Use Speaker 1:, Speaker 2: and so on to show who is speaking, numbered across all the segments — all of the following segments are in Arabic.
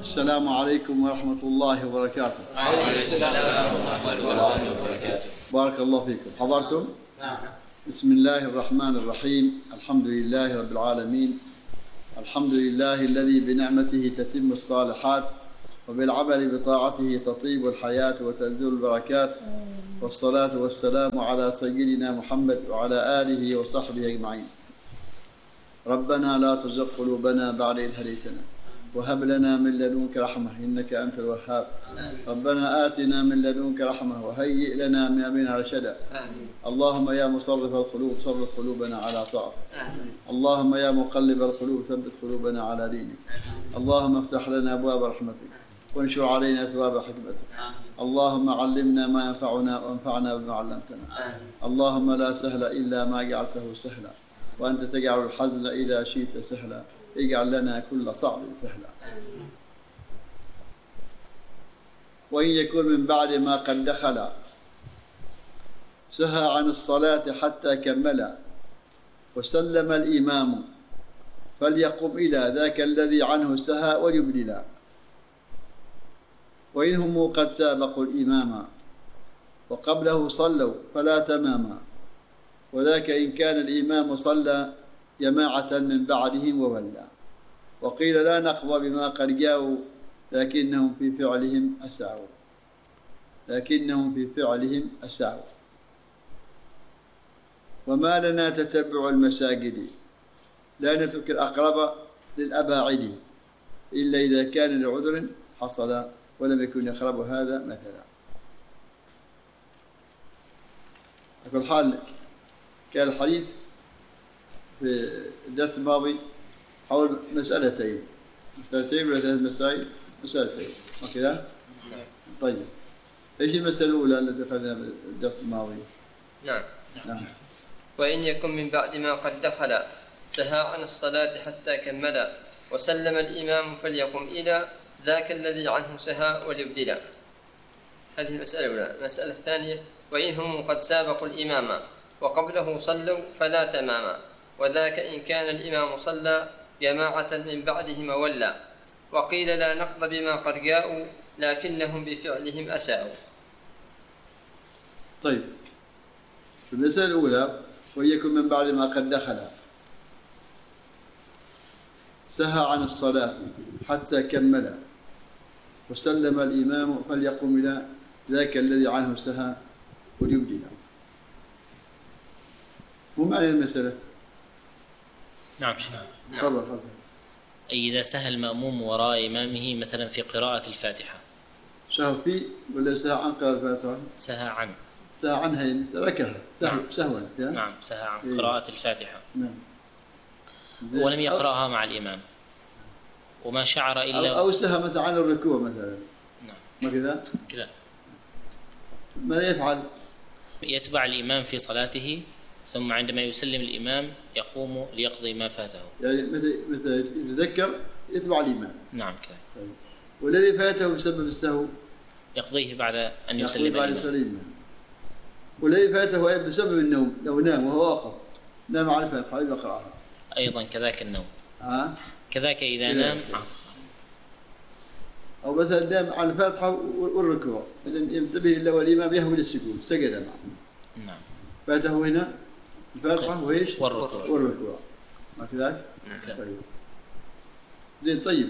Speaker 1: السلام عليكم ورحمة الله وبركاته.
Speaker 2: وعليكم السلام ورحمة الله وبركاته.
Speaker 1: بارك الله فيكم. حضرتم؟
Speaker 2: نعم.
Speaker 1: بسم الله الرحمن الرحيم. الحمد لله رب العالمين. الحمد لله الذي بنعمته تتم الصالحات وبالعمل بطاعته تطيب الحياة وتنزل البركات، والصلاة والسلام على سيدنا محمد وعلى آله وصحبه أجمعين. ربنا لا تزغ قلوبنا بعد إذ هديتنا وهب لنا من لدنك رحمة إنك أنت الوهاب. ربنا آتنا من لدنك رحمة وهيئ لنا من أمرنا رشدا. اللهم يا مصرف القلوب صرف قلوبنا على طاعتك. اللهم يا مقلب القلوب ثبت قلوبنا على دينك. اللهم افتح لنا أبواب رحمتك وانشر علينا ثواب حكمتك. اللهم علمنا ما ينفعنا وانفعنا بما علمتنا. اللهم لا سهل إلا ما جعلته سهلا، وأنت تجعل الحزن إذا شئت سهلا. اجعل لنا كل صعب سهلا. وإن يكن من بعد ما قد دخل سهى عن الصلاة حتى كمل وسلم الإمام فليقم إلى ذاك الذي عنه سهى وليبدلا. وإنهم قد سابقوا الإمام وقبله صلوا فلا تماما، وذاك إن كان الإمام صلى جماعة من بعدهم وولى. وقيل لا نقضى بما قد جاءوا لكنهم في فعلهم أساءوا. وما لنا تتبع المساجد لا نترك الأقرب للأباعد إلا إذا كان لعذر حصل ولم يكن يقرب هذا مثلا. على كل حال كان الحديث في الدرس الماضي حول مسألتين ولا ثلاث مسائل؟ مسألتين وكذا. طيب ايش المسألة الأولى التي أخذناها في الدرس الماضي؟
Speaker 2: نعم. وإن يكن من بعد ما قد دخل سهى عن الصلاة حتى كمل وسلم الإمام فليقم إلى ذاك الذي عنه سهى وليبدلا. هذه المسألة الأولى. المسألة الثانية: وإنهم قد سابقوا الإمام وقبله صلوا فلا تماما، وذاك إن كان الإمام صلى جماعة من بعدهم وولى. وقيل لا نقض بما قد جاءوا لكنهم بفعلهم أساءوا.
Speaker 1: طيب في المسألة الأولى: ويكن من بعد ما قد دخل سهى عن الصلاة حتى كمل وسلم الإمام فليقم إلى ذاك الذي عنه سهى وليبدلا. مو معنى المسألة؟
Speaker 3: نعم.
Speaker 1: تفضل.
Speaker 3: أي إذا سهى المأموم وراء إمامه مثلا في قراءة الفاتحة،
Speaker 1: سهى فيه ولا سهى عن قراءة الفاتحة؟
Speaker 3: سهى
Speaker 1: عنها تركها سهوا.
Speaker 3: نعم سهى عن قراءة الفاتحة.
Speaker 1: نعم.
Speaker 3: ولم يقرأها مع الإمام وما شعر إلا
Speaker 1: أو سهى مثلا عن الركوع مثلا.
Speaker 3: نعم.
Speaker 1: ما كذا؟ ماذا يفعل؟
Speaker 3: يتبع الإمام في صلاته، ثم عندما يسلم الإمام يقوم ليقضي ما فاته.
Speaker 1: يعني متى يتذكر يتبع الإمام.
Speaker 3: نعم كذا.
Speaker 1: طيب. والذي فاته بسبب السهو
Speaker 3: يقضيه بعد أن يسلم الإمام.
Speaker 1: والذي فاته بسبب النوم، لو نام وهو واقف نام على الفاتحة يقرأها
Speaker 3: أيضا كذاك النوم. كذاك إذا نام
Speaker 1: أو مثلا نام على الفاتحة والركوع ينتبه إلا والإمام يهوي للسجود سجد معه.
Speaker 3: نعم.
Speaker 1: فاته هنا الفاتحة وإيش؟ والركوع. ما كذلك؟ طيب. زين. طيب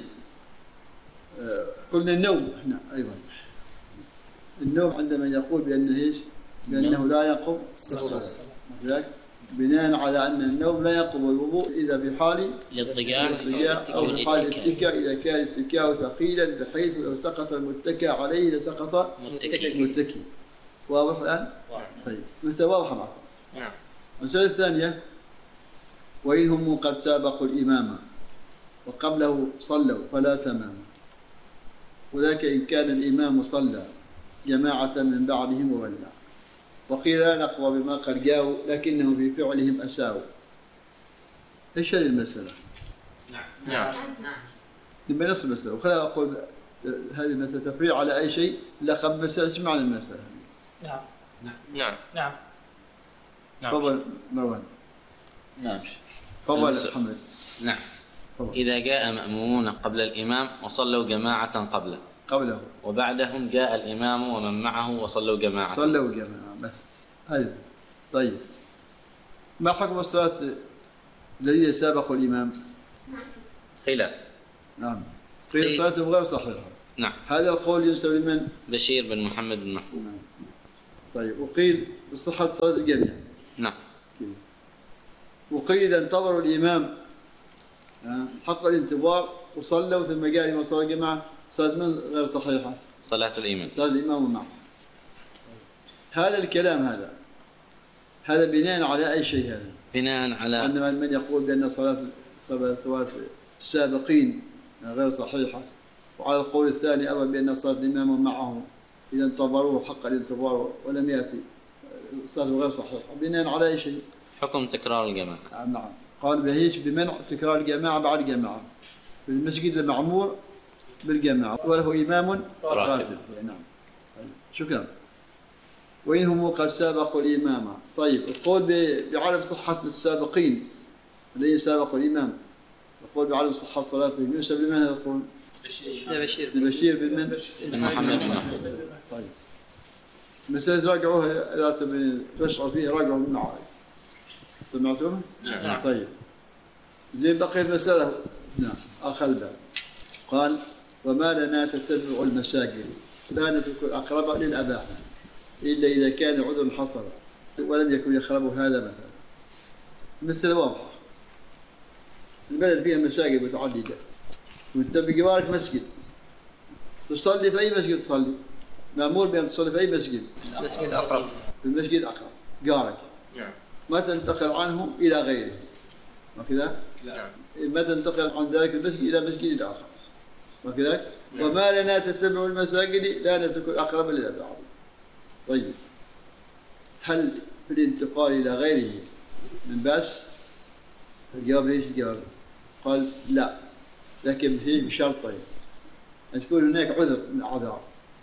Speaker 1: قلنا النوم احنا أيضا النوم عندما يقول بأنه لا يقوم الصلاة، كذلك بناء على أن النوم لا يقوم الوضوء إذا في حال الاضطجاع أو في حال الاتكاء، إذا كان الاتكاء ثقيلا بحيث لو سقط المتكى عليه لسقط متكي. واضح الآن؟ طيب مثل واضحة معكم.
Speaker 3: نعم.
Speaker 1: المسألة الثانية: وإنهم قد سابقوا الإمام وقبله صلوا فلا تماما، وذاك إن كان الإمام صلى جماعة من بعدهم وولى. وقيل لا نقضى بما قد جاءوا لكنهم في فعلهم أساءوا. إيش هذه المسألة؟
Speaker 3: نعم.
Speaker 1: لما نص المسألة وخلينا أقول هذه المسألة تفريع على أي شيء لا خب مسألة. إيش معنى المسألة؟
Speaker 3: نعم.
Speaker 1: تفضل مروان.
Speaker 4: نعم.
Speaker 1: تفضل محمد.
Speaker 4: نعم. إذا جاء مأمومون قبل الإمام وصلوا جماعة
Speaker 1: قبله
Speaker 4: وبعدهم جاء الإمام ومن معه وصلوا جماعة.
Speaker 1: صلوا جماعة بس. أيضا طيب، ما حكم الصلاة الذين سابقوا الإمام؟
Speaker 4: خلاف.
Speaker 1: نعم، قيل صلاتهم غير صحيحة.
Speaker 4: نعم.
Speaker 1: هذا القول ينسب لمن؟
Speaker 4: بشير بن محمد بن محمود.
Speaker 1: نعم. طيب، وقيل بصحة صلاة الجميع.
Speaker 4: نعم.
Speaker 1: وقيل إذا انتظروا الإمام حق الانتظار وصلوا ثم جاء الإمام صلى الجماعة، صلاة من غير صحيحة؟
Speaker 4: صلاة الإمام.
Speaker 1: صلاة الإمام معه. هذا الكلام هذا بناء على أي شيء؟ هذا
Speaker 4: بناء على
Speaker 1: أن من يقول بأن صلاة السابقين غير صحيحة، وعلى القول الثاني أبى بأن صلاة الإمام معه إذا انتظروه حق الانتظار ولم يأتي صلاة غير صحيحة، بناء على أي شيء؟
Speaker 4: حكم تكرار الجماعة.
Speaker 1: نعم، قال بهيش بمنع تكرار الجماعة بعد الجماعة في المسجد المعمور بالجماعة وله إمام راتب. نعم. شكرا. وإنهم قد سابقوا الإمام. طيب، القول بعدم صحة السابقين الذين سابقوا الإمام، القول بعدم صحة صلاتهم ينسب لمن هذا القول؟ بشير بن
Speaker 4: محمد بن محمود.
Speaker 1: طيب، مسألة راجعوها إذا تشعر فيها، راجعوا من معاي. سمعتم؟
Speaker 4: نعم.
Speaker 1: طيب، زين، بقي المسألة. نعم، أخل بها. قال: وما لنا تتبع المساجد لا نترك الأقرب للأباحة إلا إذا كان عذر حصل ولم يكن يخرب هذا مثلا. المسألة واضحة. البلد فيها مساجد متعددة وانت بجوارك مسجد، تصلي في أي مسجد تصلي، مأمور بأن تصلي في أي مسجد؟
Speaker 2: مسجد أقرب.
Speaker 1: في المسجد أقرب جارك.
Speaker 2: نعم.
Speaker 1: ما تنتقل عنه إلى غيره، وكذا؟
Speaker 2: نعم.
Speaker 1: ما تنتقل عن ذلك المسجد إلى مسجد آخر، وكذا؟ نعم. وما لنا تتبع المساجد لا نترك الأقرب للأبعد. طيب، هل في الانتقال إلى غيره من بأس؟ الجواب ايش الجواب؟ قال: لا، لكن فيه بشرطين: أن يكون هناك عذر من الأعذار،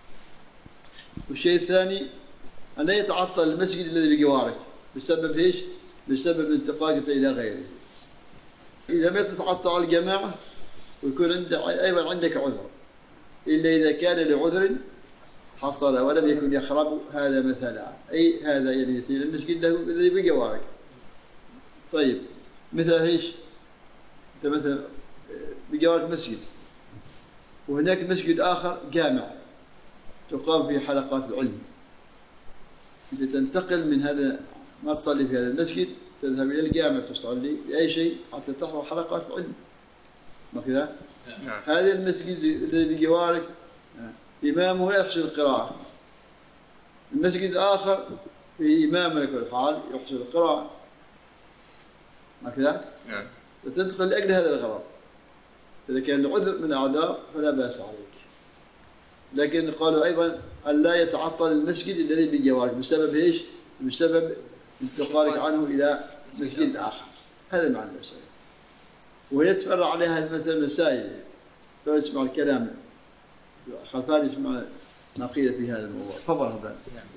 Speaker 1: والشيء الثاني أن لا يتعطل المسجد الذي بجوارك بسبب ايش؟ بسبب انتقالك إلى غيره. إذا ما تتعطل الجماعة ويكون أيضا عندك عذر، إلا إذا كان لعذر حصل ولم يكن يخرب هذا مثلا، أي هذا يعني المسجد الذي بجوارك. طيب، مثل ايش؟ أنت مثلا بجوارك مسجد وهناك مسجد آخر جامع تقام فيه حلقات العلم، أنت تنتقل من هذا، ما تصلي في هذا المسجد، تذهب إلى الجامع تصلي بأي شيء حتى تحضر حلقات العلم، ما كذا؟
Speaker 2: نعم.
Speaker 1: هذا المسجد الذي بجوارك إمامه لا يحسن القراءة، المسجد الآخر فيه إمام على كل حال يحسن القراءة، ما كذا؟
Speaker 2: نعم.
Speaker 1: وتنتقل لأجل هذا الغرض. إذا كان العذر من الأعذار فلا بأس عليك، لكن قالوا أيضا أن لا يتعطل المسجد الذي بجوارك بسبب إيش؟ بسبب انتقالك عنه إلى مسجد آخر. هذا معنى المسألة، ويتفرع عليها المسألة مسائل، لو يسمع الكلام خلفان يسمع ما قيل في هذا الموضوع. تفضل هذا.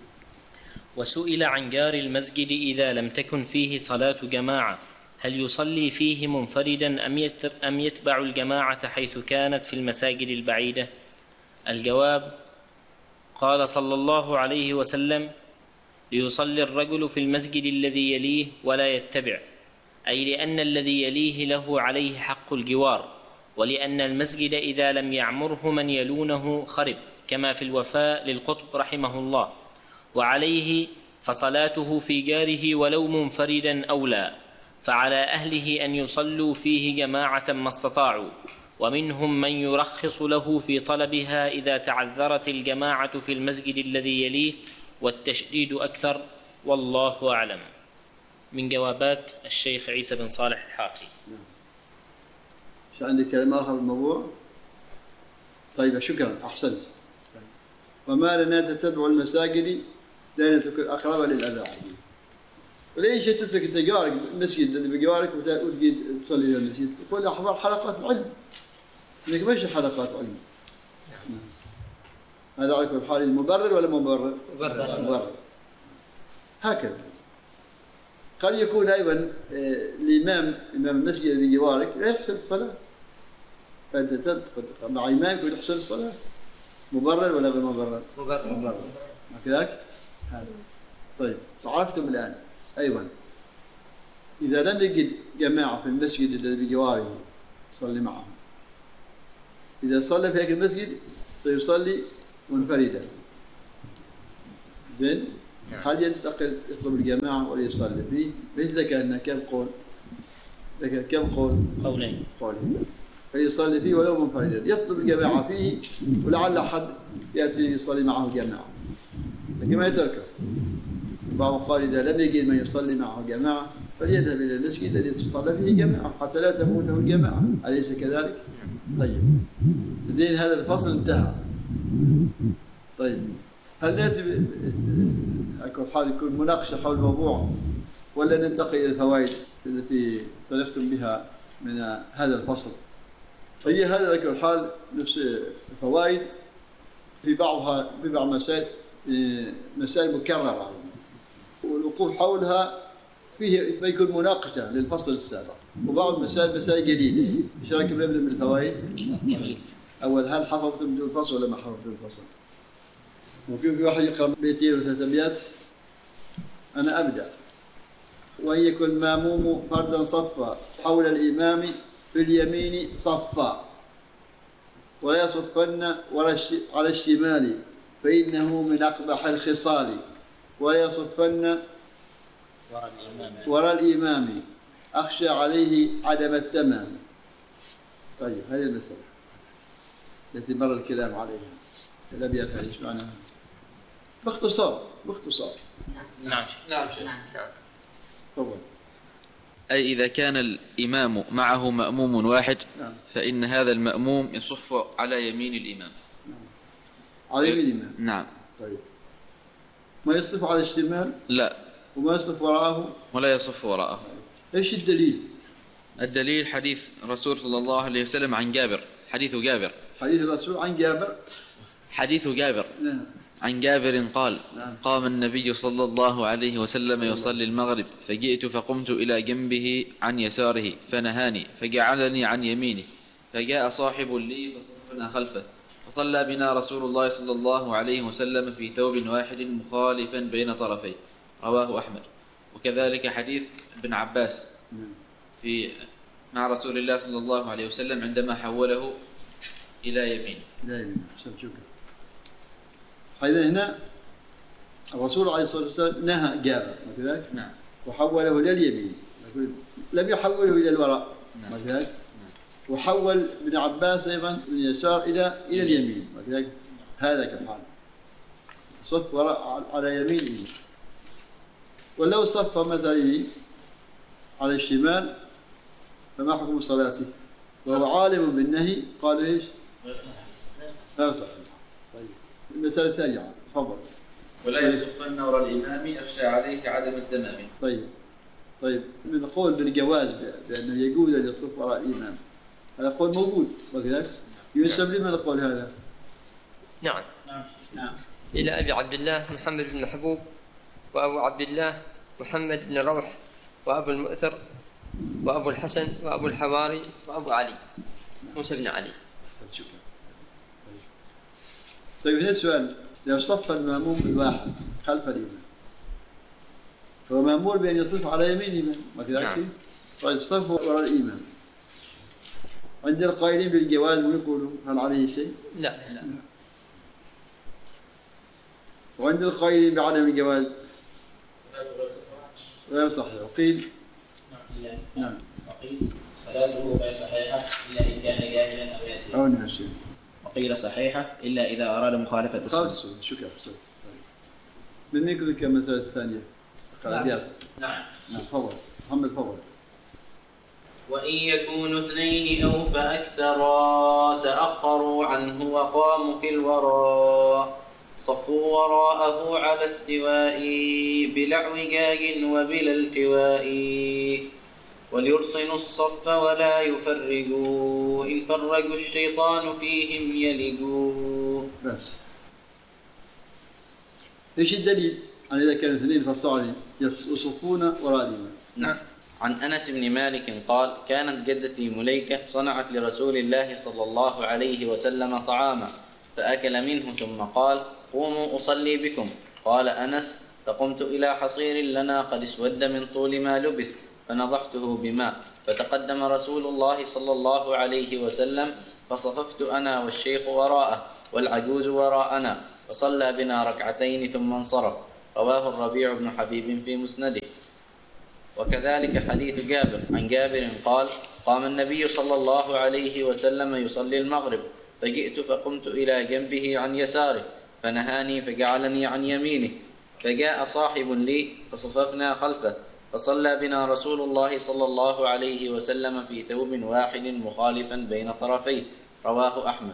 Speaker 3: وسئل عن جار المسجد إذا لم تكن فيه صلاة جماعة هل يصلي فيه منفردا أم يتبع الجماعة حيث كانت في المساجد البعيدة؟ الجواب: قال صلى الله عليه وسلم: ليصلي الرجل في المسجد الذي يليه ولا يتبع، أي لأن الذي يليه له عليه حق الجوار، ولأن المسجد إذا لم يعمره من يلونه خرب، كما في الوفاء للقطب رحمه الله، وعليه فصلاته في جاره ولو منفردا أولى، فعلى أهله أن يصلوا فيه جماعة ما استطاعوا، ومنهم من يرخص له في طلبها إذا تعذرت الجماعة في المسجد الذي يليه، والتشديد أكثر، والله أعلم. من جوابات الشيخ عيسى بن صالح الحافي.
Speaker 1: مش عندي كلمة آخر الموضوع؟ طيب، شكرا، أحسنت. وما لنا تتبع المساجد لا نترك الأقرب للأباعد. وليش تترك انت جارك المسجد الذي بجوارك وتجي تصلي في المسجد؟ تقول احضر حلقات علم، انك ماشي حلقات علم. هذا على كل حال مبرر ولا مبرر؟ مبرر. هكذا. قد يكون ايضا الامام المسجد الذي بجوارك لا يحسن الصلاه، فأنت تدخل مع إمامك وتحسن الصلاة، مبرر ولا غير مبرر؟ مبرر. كذلك هذا. طيب عرفتم الآن. أيضا إذا لم يجد جماعة في المسجد الذي بجواره يصلي معهم، إذا صلى في هذا المسجد سيصلي منفردا. زين؟ هل ينتقل يطلب الجماعة ولا يصلي فيه؟ مثل كأن كم قول؟ كم قول؟
Speaker 3: قولين.
Speaker 1: فيصلي فيه ولو منفردا، يطلب الجماعة فيه ولعل أحد يأتي يصلي معه جماعة، لكن ما يتركه. بعض قال إذا لم يجد من يصلي معه جماعة فليذهب إلى المسجد الذي تصلى فيه جماعة حتى لا تفوته الجماعة، أليس كذلك؟ طيب زين، هذا الفصل انتهى. طيب هل نأتي أكون حال يكون مناقشة حول الموضوع ولا ننتقل إلى الفوائد التي سلفتم بها من هذا الفصل؟ فهي هذا لكن الحال نفس الفوائد في بعضها ببعض مسائل مكررة، والوقوف حولها فيه يكون مناقشة للفصل السابق، وبعض المسائل جديدة. ايش رايكم نبدأ من الفوائد؟ أول، هل حفظتم الفصل ولا ما حفظتم الفصل؟ ممكن في واحد يقرأ 200 و3 أبيات. أنا أبدأ. وأن يكون المأموم فردا صفا حول الإمام في اليمين صفا، ولا يصفن على الشمال فإنه من أقبح الخصال، ولا يصفن وراء الإمام أخشى عليه عدم التمام. طيب هذه المسألة التي مر الكلام عليها، الأبيات هذه ايش معناها؟ باختصار.
Speaker 3: نعم.
Speaker 1: طبعا.
Speaker 5: أي إذا كان الإمام معه مأموم واحد فإن هذا المأموم يصف على يمين الإمام.
Speaker 1: على يمين الإمام.
Speaker 5: نعم.
Speaker 1: طيب ما يصف على الشمال؟
Speaker 5: لا.
Speaker 1: وما يصف وراءه؟
Speaker 5: ولا يصف وراءه.
Speaker 1: إيش الدليل؟
Speaker 5: الدليل حديث الرسول صلى الله عليه وسلم عن جابر، حديث الرسول عن جابر. حديث جابر.
Speaker 1: نعم.
Speaker 5: عن جابر قال: قام النبي صلى الله عليه وسلم يصلي المغرب، فجئت فقمت إلى جنبه عن يساره فنهاني فجعلني عن يمينه، فجاء صاحب لي فصفنا خلفه، فصلى بنا رسول الله صلى الله عليه وسلم في ثوب واحد مخالفا بين طرفيه. رواه أحمد. وكذلك حديث ابن عباس في مع رسول الله صلى الله عليه وسلم عندما حوله إلى يمين.
Speaker 1: شكرا. هنا الرسول عليه الصلاة والسلام نهى جابر كذلك.
Speaker 5: نعم.
Speaker 1: وحوله إلى اليمين، لم يحوله إلى الوراء. كذلك. وحول ابن عباس أيضا من اليسار إلى اليمين. كذلك. هذا كالحال صف وراء على يمينه. ولو صف مثلا على الشمال فما حكم صلاته وهو عالم بالنهي؟ قالوا ايش؟ لا صح. طيب المسألة الثانية تفضل.
Speaker 5: ولا يصفن وراء الإمام أخشى عليه عدم التمام.
Speaker 1: طيب من قول بالجواز بأنه يجوز أن يصف وراء الإمام، هذا قول موجود وكذلك ينسب لمن القول هذا؟
Speaker 2: نعم. إلى أبي عبد الله محمد بن محبوب، وأبو عبد الله محمد بن روح، وأبو المؤثر، وأبو الحسن، وأبو الحواري، وأبو علي موسى بن علي.
Speaker 1: طيب هنا السؤال: لو صف المأموم الواحد خلف الإمام فهو مأمور بأن يصف على يمين الإمام، ما كذلك؟ طيب صف وراء الإمام، عند القائلين بالجواز ويقولوا هل عليه شيء؟
Speaker 2: لا.
Speaker 1: وعند القائلين بعدم الجواز غير صحيح. وقيل
Speaker 3: نعم. وقيل صلاته غير صحيحة إلا إن كان جاهلا أو يسيرا.
Speaker 1: أو ناسيا.
Speaker 3: وقيل صحيحة إلا إذا أراد مخالفة السنة.
Speaker 1: شكرا. من يقول لك المسألة الثانية؟
Speaker 2: نعم.
Speaker 1: تفضل محمد تفضل.
Speaker 4: وإن يكونوا 2 أو فأكثر تأخروا عنه وقاموا في الوراء صفوا وراءه على استواء بلا اعوجاج وبلا التواء، وليرسلوا الصف ولا يفرقوا إن فرقوا الشيطان فيهم يلقوا.
Speaker 1: بس ايش الدليل على إذا كانوا 2 فصاعدا يصفون وراء الإمام؟
Speaker 2: نعم.
Speaker 4: عن أنس بن مالك قال: كانت جدتي مليكة صنعت لرسول الله صلى الله عليه وسلم طعاما فأكل منه ثم قال: قوموا أصلي بكم. قال أنس: فقمت إلى حصير لنا قد اسود من طول ما لبس فنضحته بماء، فتقدم رسول الله صلى الله عليه وسلم فصففت أنا والشيخ وراءه والعجوز وراءنا، فصلى بنا ركعتين ثم انصرف. رواه الربيع بن حبيب في مسنده. وكذلك حديث جابر عن جابر قال: قام النبي صلى الله عليه وسلم يصلي المغرب، فجئت فقمت إلى جنبه عن يساره فنهاني فجعلني عن يمينه، فجاء صاحب لي فصففنا خلفه، فصلى بنا رسول الله صلى الله عليه وسلم في ثوب واحد مخالفا بين طرفيه. رواه أحمد.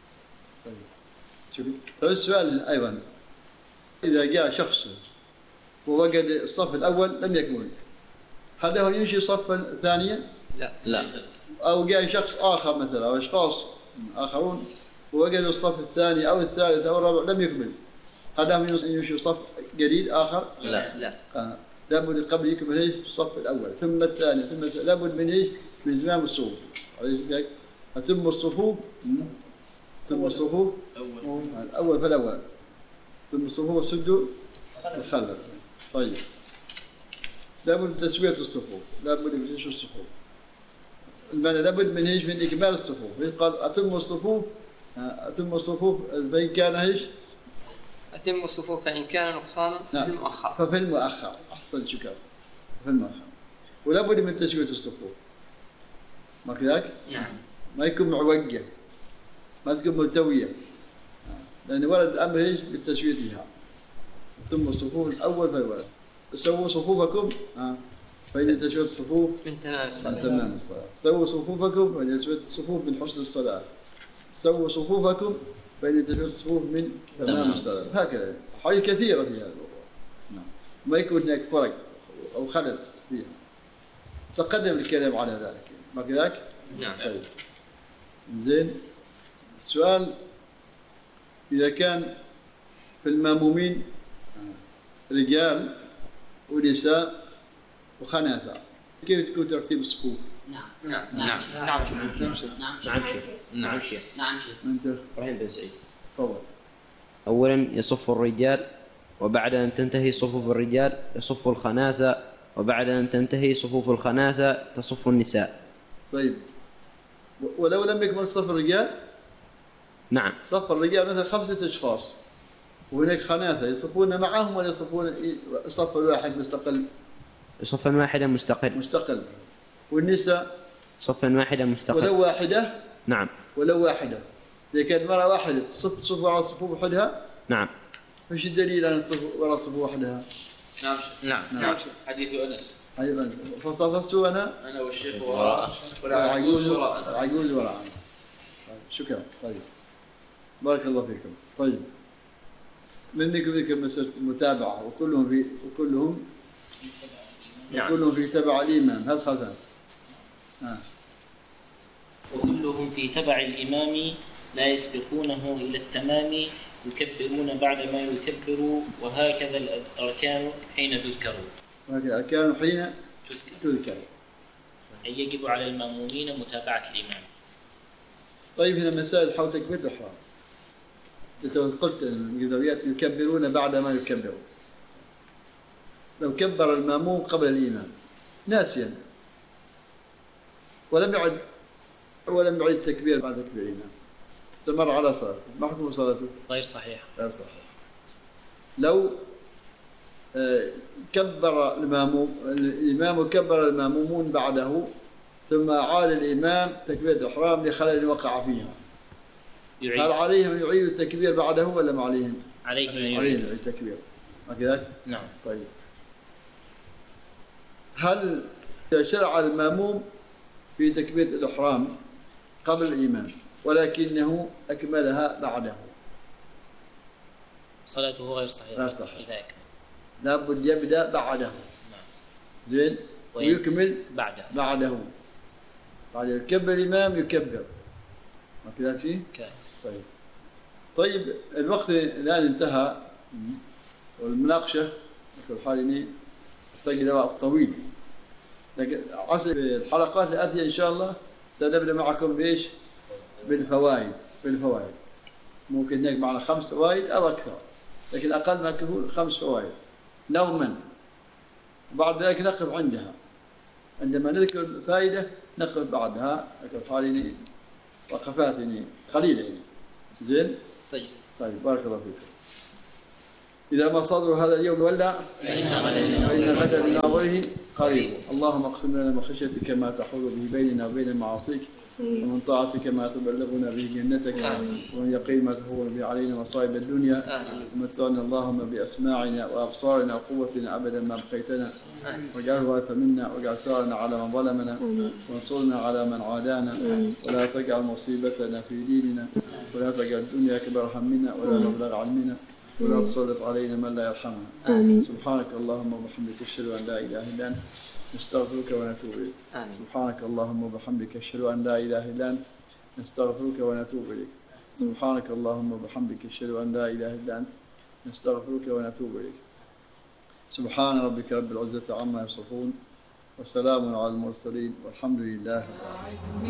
Speaker 1: طيب السؤال أيضا: إذا جاء شخص ووجد الصف الأول لم يكمل، هل له يمشي صفا ثانيا؟
Speaker 4: لا.
Speaker 1: أو جاء شخص آخر مثلا أو أشخاص آخرون ووجدوا الصف الثاني أو الثالث أو الرابع لم يكمل، هل لهم يمشي صف جديد آخر؟
Speaker 4: لا.
Speaker 1: لابد قبل يكمل الصف الأول ثم الثاني ثم الثالث، لابد من إتمام الصفوف. أتم الصفوف الأول فالأول، ثم الصفوف سدوا الخلف. طيب لابد من تسوية الصفوف، لابد من تسوية الصفوف. المعنى لابد من إكمال الصفوف. قال أتم الصفوف فإن كان
Speaker 2: أتم الصفوف فإن كان نقصانا في المؤخر.
Speaker 1: ففي المؤخر. أحسن شكرا. في المؤخر. ولابد من تسوية الصفوف. ما كذاك؟
Speaker 2: نعم.
Speaker 1: ما يكون معوجة، ما تكون ملتوية، لأن ورد الأمر بتسويتها. ثم الصفوف الأول فالأول. سووا صفوفكم فإن تسوية الصفوف
Speaker 2: من تمام
Speaker 1: الصلاة. سووا صفوفكم فإن تسوية الصفوف من حسن الصلاة. سووا صفوفكم فإن تسوية الصفوف من تمام الصلاة. هكذا حوالي كثيرة في هذا الموضوع. ما يكون هناك فرق أو خلل فيها. تقدم الكلام على ذلك. ما كذاك؟
Speaker 2: نعم.
Speaker 1: طيب. زين. السؤال: إذا كان في المامومين رجال ونساء وخناثة، كيف تكون ترتيب الصفوف؟
Speaker 4: نعم شيخ.
Speaker 1: أنت
Speaker 6: إبراهيم بن سعيد.
Speaker 1: تفضل.
Speaker 6: أولا يصف الرجال، وبعد أن تنتهي صفوف الرجال يصف الخناثة، وبعد أن تنتهي صفوف الخناثة تصف النساء.
Speaker 1: طيب ولو لم يكمل صف الرجال؟
Speaker 6: نعم.
Speaker 1: صف الرجال مثلا 5 أشخاص وهناك خناثة، يصفون معهم ولا يصفون صف واحد مستقل؟
Speaker 6: صفا واحدا مستقل. والنساء صفا واحدا مستقل.
Speaker 1: ولو واحدة؟
Speaker 6: نعم.
Speaker 1: ولو واحدة. إذا كانت مرة واحدة تصف وراء صفوف وحدها؟
Speaker 6: نعم.
Speaker 1: ايش الدليل على وراء صفوف وحدها؟
Speaker 4: نعم.
Speaker 5: حديث أنس
Speaker 1: أيضا فصففت أنا
Speaker 5: والشيخ وراء
Speaker 1: والعجوز وراء. شكرا. طيب بارك الله فيكم. طيب منكم ذكر مسألة المتابعة وكلهم في تبع الإمام. هل خذها؟
Speaker 3: وكلهم في تبع الإمام لا يسبقونه إلى التمام، يكبرون بعدما يكبروا، وهكذا الأركان حين تذكر. أي يجب على المأمومين متابعة الإمام.
Speaker 1: طيب هنا مسائل حول تكبير الإحرام. قلت الجزئيات يكبرون بعدما يكبروا. لو كبر المأموم قبل الإمام ناسيا ولم يعد التكبير بعد تكبير الإمام، استمر على صلاته، ما حكم صلاته؟
Speaker 3: غير صحيح.
Speaker 1: لو كبر الإمام وكبر المأمومون بعده ثم أعاد الإمام تكبير الإحرام لخلل وقع فيها، هل عليهم يعيد التكبير بعده ولا ما عليهم؟
Speaker 3: عليهم
Speaker 1: التكبير. هكذا؟
Speaker 3: نعم.
Speaker 1: طيب هل شرع المأموم في تكبير الإحرام قبل الإمام ولكنه أكملها بعده،
Speaker 3: صلاته غير صحيحة.
Speaker 1: غير صحيح. لابد يبدأ بعده.
Speaker 3: نعم.
Speaker 1: زين. ويكمل بعده. بعد يكبر الإمام يكبر. ما كذا شيء؟ طيب الوقت الآن انتهى والمناقشة في الحالين تحتاج إلى وقت طويل، لكن عسى في الحلقات الآتية إن شاء الله سنبدأ معكم بإيش؟ بالفوائد. ممكن نجمع معنا 5 فوائد أو أكثر، لكن أقل ما يكون 5 فوائد نوما. بعد ذلك نقف عندها، عندما نذكر الفائدة نقف بعدها حوالي وقفات قليلة. زين؟ طيب بارك الله فيكم. إذا ما صدر هذا اليوم ولا فإن غدا من أمره قريب. اللهم اقسم لنا من خشيتك ما تحول به بيننا وبين معاصيك، ومن طاعتك ما تبلغنا به جنتك، ومن يقين ما تهون به علينا مصائب الدنيا، ومتعنا اللهم بأسماعنا وأبصارنا وقوتنا أبدا ما بقيتنا، واجعله وارثا منا، واجعل ثارنا على من ظلمنا، وانصرنا على من عادانا، ولا تجعل مصيبتنا في ديننا، ولا تجعل الدنيا أكبر همنا ولا مبلغ علمنا، ولا تسلط علينا من لا يرحمنا. سبحانك اللهم وبحمدك أشهد أن لا إله إلا أنت نستغفرك ونتوب إليك. سبحانك اللهم وبحمدك أشهد أن لا إله إلا أنت نستغفرك ونتوب إليك. سبحانك اللهم وبحمدك أشهد أن لا إله إلا أنت نستغفرك ونتوب إليك. سبحان ربك رب العزة عما يصفون، وسلام على المرسلين، والحمد لله.